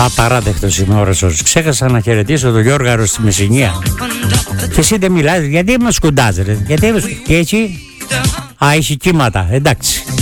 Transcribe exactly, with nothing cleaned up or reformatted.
Απαράδεκτος είμαι όρασος. Ξέχασα να χαιρετήσω τον Γιώργαρο στη Μεσσηνία. Και εσύ δεν μιλάς, γιατί μας σκουντάς ρε? Γιατί μας... Και έτσι, α, έχει κύματα, εντάξει.